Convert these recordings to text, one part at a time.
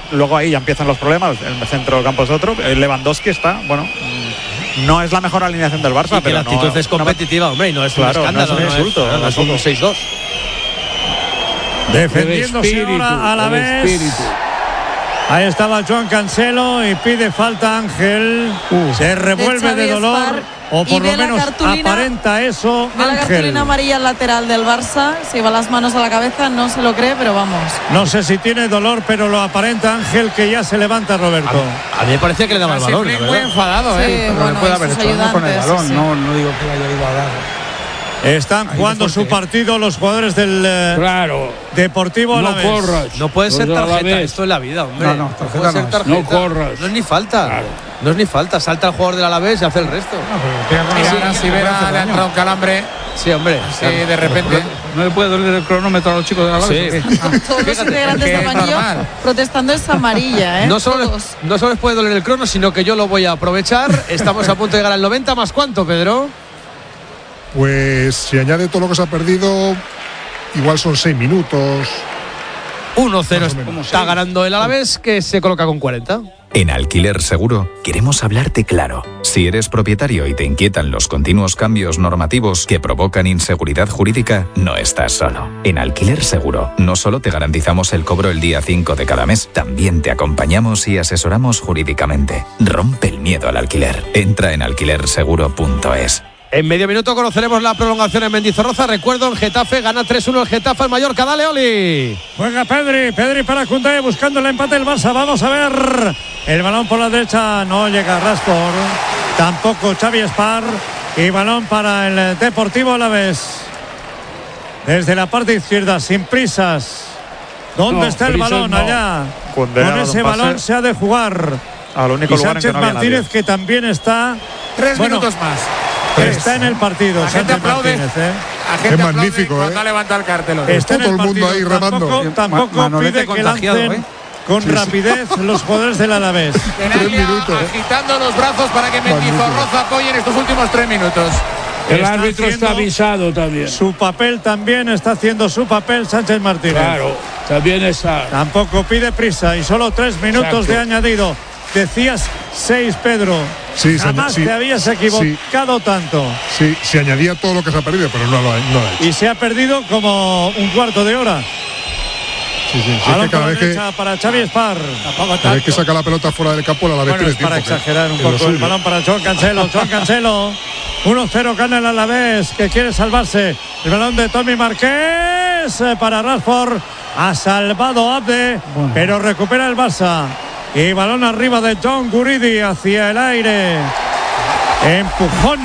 luego ahí ya empiezan los problemas. El centro del campo es otro. Lewandowski está, bueno, no es la mejor alineación del Barça, pero la actitud es competitiva, hombre, y no es claro, un escándalo, no es un insulto, no es un 6-2. Defendiéndose ahora a la vez. Ahí estaba Joan Cancelo y pide falta Ángel. Se revuelve de dolor. Spar, o por lo menos aparenta eso. Ve la cartulina amarilla al lateral del Barça. Se lleva las manos a la cabeza, no se lo cree, pero vamos. No sé si tiene dolor, pero lo aparenta Ángel, que ya se levanta, Roberto. A mí me parecía que le daba el balón. Muy enfadado, sí, bueno, no puede haber hecho algo con el balón. Sí. No digo que le haya ido a dar. Están jugando su partido los jugadores del Deportivo Alavés. No corras. No puede ser tarjeta, esto es la vida, hombre. No, tarjeta no es. No corras. No es ni falta. Claro. No es ni falta. Salta el jugador del Alavés y hace el resto. Mira, si Vera le ha entrado un calambre. Sí, hombre. Sí, de repente. ¿No le puede doler el cronómetro a los chicos de la base? Sí. Todos los integrantes del banquillo protestando esa amarilla, No solo les puede doler el crono, sino que yo lo voy a aprovechar. Estamos a punto de llegar al 90. ¿Más cuánto, Pedro? Pues si añade todo lo que se ha perdido, igual son 6 minutos. 1-0 está ganando el Alavés, que se coloca con 40. En Alquiler Seguro queremos hablarte claro. Si eres propietario y te inquietan los continuos cambios normativos que provocan inseguridad jurídica, no estás solo. En Alquiler Seguro no solo te garantizamos el cobro el día 5 de cada mes, también te acompañamos y asesoramos jurídicamente. Rompe el miedo al alquiler. Entra en alquilerseguro.es. En medio minuto conoceremos la prolongación en Mendizorroza. Recuerdo, en Getafe gana 3-1 el Getafe al Mallorca. Dale, Oli. Juega Pedri para Koundé buscando el empate del Barça. Vamos a ver. El balón por la derecha no llega a Rashford. Tampoco Xavi Spar. Y balón para el Deportivo Alavés. Desde la parte izquierda, sin prisas. ¿Dónde está el balón? Allá. Koundé, con ese balón se ha de jugar. Al único y lugar Sánchez en que no había Martínez, nadie. que también está. 3 minutos más. Está en el partido. La gente Sánchez aplaude. Martínez, La gente Es aplaude magnífico, cuando ha levantado el cartel. Está en todo el mundo partido. ahí remando. Tampoco pide que lancen con rapidez los jugadores del Alavés. Tenaglia agitando los brazos para que Mendizorroza apoye en estos últimos 3 minutos. El árbitro está avisado también. Su papel también está haciendo su papel Sánchez Martínez. Claro, también está. Tampoco pide prisa y solo 3 minutos de añadido. Decías 6, Pedro. Sí, jamás te habías equivocado tanto. Sí, se añadía todo lo que se ha perdido, pero no lo ha hecho. Y se ha perdido como un cuarto de hora. Sí, que cada vez que para Xavi Spar. Cada vez que saca la pelota fuera del campo, la vez bueno, es para exagerar un poco. El balón para Joan Cancelo. 1-0 gana el Alavés, que quiere salvarse. El balón de Tommy Marqués para Rashford. Ha salvado Abde, pero recupera el Barça. Y balón arriba de John Guridi hacia el aire. Empujón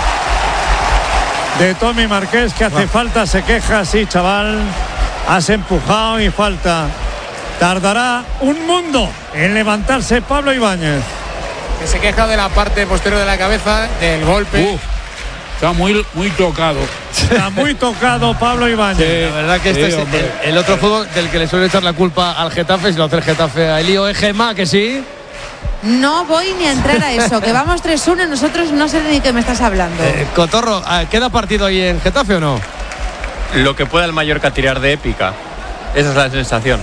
de Tommy Marqués, que hace falta, se queja. Sí, chaval, has empujado y falta. Tardará un mundo en levantarse Pablo Ibáñez. Que se queja de la parte posterior de la cabeza, del golpe. Está muy tocado. Está muy tocado Pablo Ibáñez. Sí, la verdad que este es el otro fútbol del que le suele echar la culpa al Getafe, si lo hace el Getafe a Elío Egema, que sí. No voy ni a entrar a eso, que vamos 3-1 y nosotros no sé ni qué me estás hablando. Cotorro, ¿queda partido ahí en Getafe o no? Lo que pueda el Mallorca tirar de épica. Esa es la sensación.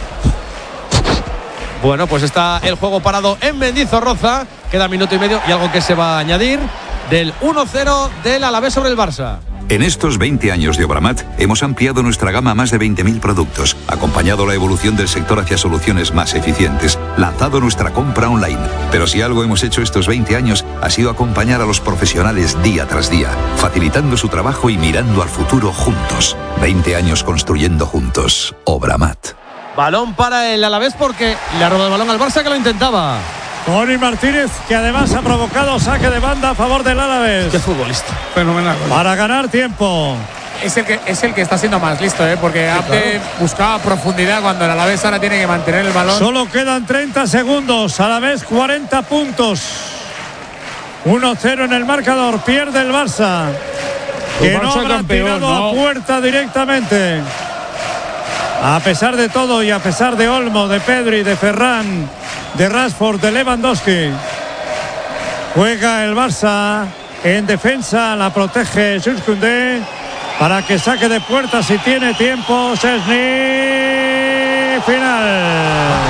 Bueno, pues está el juego parado en Mendizorroza. Queda minuto y medio y algo que se va a añadir del 1-0 del Alavés sobre el Barça. En estos 20 años de Obramat hemos ampliado nuestra gama a más de 20.000 productos, acompañado la evolución del sector hacia soluciones más eficientes, lanzado nuestra compra online. Pero si algo hemos hecho estos 20 años ha sido acompañar a los profesionales día tras día, facilitando su trabajo y mirando al futuro juntos. 20 años construyendo juntos. Obramat. Balón para el Alavés porque le ha robado el balón al Barça, que lo intentaba. Tony Martínez, que además ha provocado saque de banda a favor del Alavés. Qué futbolista. Fenomenal. Para ganar tiempo. Es el que está siendo más listo, porque Abde buscaba profundidad cuando el Alavés ahora tiene que mantener el balón. Solo quedan 30 segundos. Alavés 40 puntos. 1-0 en el marcador. Pierde el Barça. Que no habrá tirado a puerta directamente. A pesar de todo y a pesar de Olmo, de Pedri, de Ferran, de Rashford, de Lewandowski, juega el Barça en defensa, la protege Jules Koundé para que saque de puerta si tiene tiempo. Szczęsny, final.